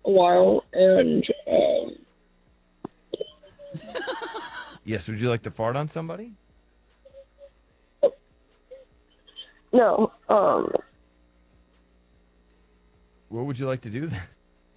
a while, and Yes, would you like to fart on somebody? no, What would you like to do then?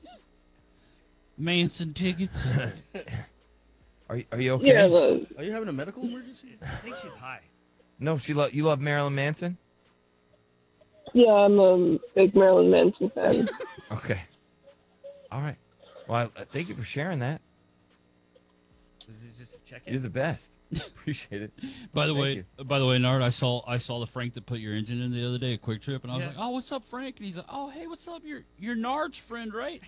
Manson tickets. Are you okay? yeah, Are you having a medical emergency? I think she's high. No, you love Marilyn Manson? yeah, I'm a big Marilyn Manson fan. Okay. All right. Well, thank you for sharing that. This is just a check You're the best. Appreciate it. By the Thank way, Nard, I saw the Frank that put your engine in the other day, a Quick Trip, and I was Yeah. like, "Oh, what's up, Frank?" And he's like, "Oh, hey, what's up? You're Nard's friend, right?"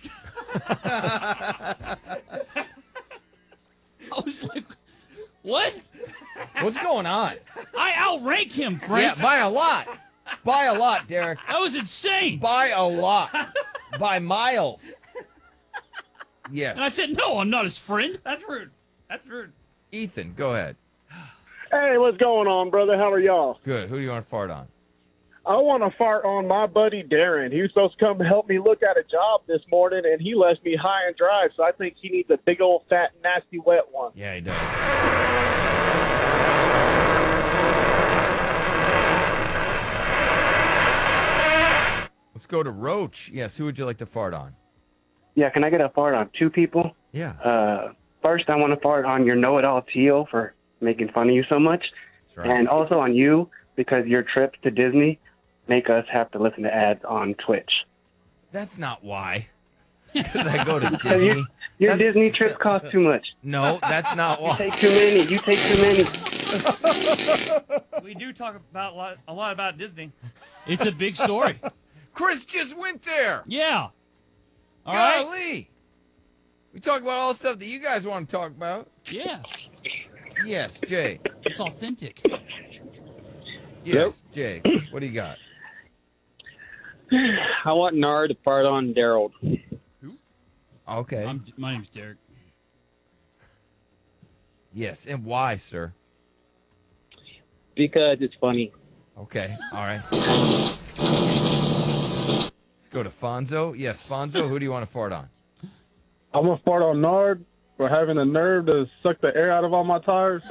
I was like, "What?" What's going on? I outrank him, Frank. Yeah, by a lot. By a lot, Derek. That was insane. By a lot. By miles. Yes. And I said, "No, I'm not his friend." That's rude. That's rude. Ethan, go ahead. Hey, what's going on, brother? How are y'all? Good. Who do you want to fart on? I want to fart on my buddy Darren. He was supposed to come help me look at a job this morning, and he left me high and dry, so I think he needs a big old fat, nasty, wet one. Yeah, he does. Let's go to Roach. Yes, who would you like to fart on? Yeah, can I get a fart on two people? Yeah. First, I want to fart on your know-it-all Teal for making fun of you so much. That's right. And also on you, because your trips to Disney make us have to listen to ads on Twitch. That's not why. Because I go to So Disney. your Disney trips cost too much. No, that's not You why. take too many. You take too many. We do talk about a lot about Disney. It's a big story. Chris just went there. Yeah. All right. Golly. We talk about all the stuff that you guys want to talk about. Yeah. Yes, Jay. It's authentic. Yes, Jay. What do you got? I want Nard to fart on Daryl. Okay. My name's Derek. Yes, and why, sir? Because it's funny. Okay, all right. Let's go to Fonzo. Yes, Fonzo, who do you want to fart on? I'm going to fart on Nard for having the nerve to suck the air out of all my tires.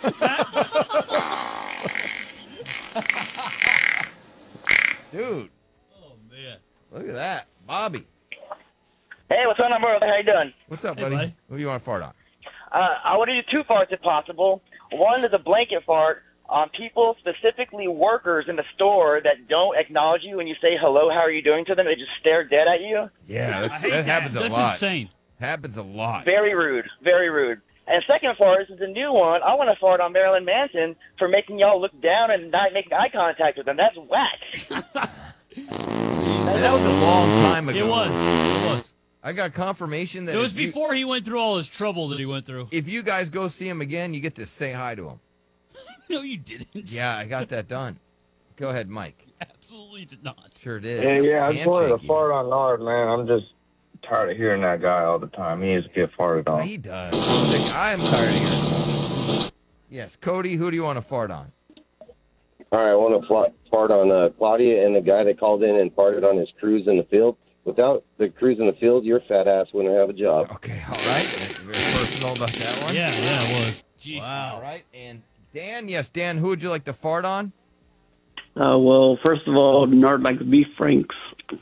Dude, Oh man. look at that. Bobby. Hey, what's on, brother? How you doing? What's up, Hey, buddy? buddy. Who do you want to fart on? I want to do two farts if possible. One is a blanket fart on people, specifically workers in the store, that don't acknowledge you when you say hello, how are you doing to them. They just stare dead at you. Yeah, I hate that that. happens a That's lot. insane. Happens a lot. Very rude. Very rude. And second fart is a new one. I want to fart on Marilyn Manson for making y'all look down and not making eye contact with them. That's whack. And that was a long time ago. It was. I got confirmation that It was if you- before he went through all his trouble that he went through. if you guys go see him again, you get to say hi to him. No, you didn't. Yeah, I got that done. Go ahead, Mike. Absolutely did not. Sure did. Yeah, I just wanted Handshake to you. fart on Nard, man. I'm just tired of hearing that guy all the time. He needs to get farted on. He does. I am tired of hearing. Yes, Cody, who do you want to fart on? All right, I want to fart on Claudia and the guy that called in and farted on his cruise in the field. Without the cruise in the field, your fat ass wouldn't have a job. Okay, all right. Very personal about that one. Yeah, it was. Jeez. Wow. All right, and Dan, yes, Dan, who would you like to fart on? Well, first of all, Nard likes beef franks.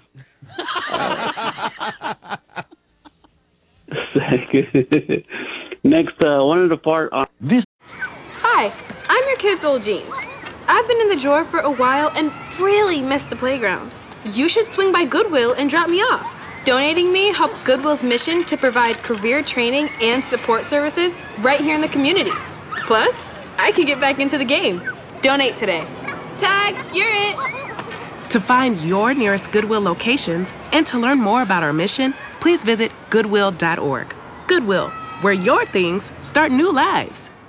Next, I wanted to fart on this. Hi, I'm your kid's old jeans. I've been in the drawer for a while and really missed the playground. You should swing by Goodwill and drop me off. Donating me helps Goodwill's mission to provide career training and support services right here in the community. Plus, I can get back into the game. Donate today. Tag, you're it. To find your nearest Goodwill locations and to learn more about our mission, please visit goodwill.org. Goodwill, where your things start new lives.